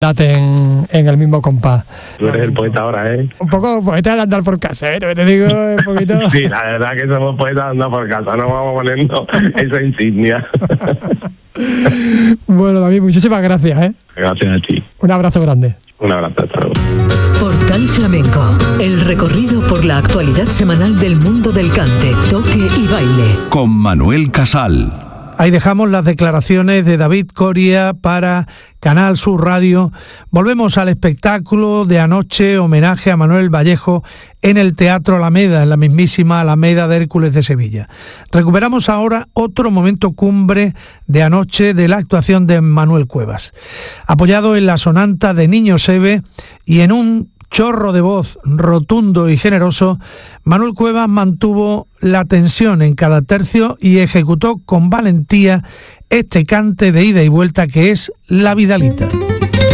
laten en el mismo compás. Tú eres el poeta ahora, ¿eh? Un poco poeta de andar por casa, ¿eh? Te digo un poquito. Sí, la verdad que somos poetas de andar por casa, no vamos poniendo esa insignia. Bueno, David, muchísimas gracias, ¿eh? Gracias a ti. Un abrazo grande. Un abrazo, hasta luego. Portal Flamenco, el recorrido por la actualidad semanal del mundo del cante, toque y baile. Con Manuel Casal. Ahí dejamos las declaraciones de David Coria para Canal Sur Radio. Volvemos al espectáculo de anoche, homenaje a Manuel Vallejo en el Teatro Alameda, en la mismísima Alameda de Hércules de Sevilla. Recuperamos ahora otro momento cumbre de anoche de la actuación de Manuel Cuevas. Apoyado en la sonanta de Niño Seve y en un chorro de voz rotundo y generoso, Manuel Cuevas mantuvo la tensión en cada tercio y ejecutó con valentía este cante de ida y vuelta que es La Vidalita.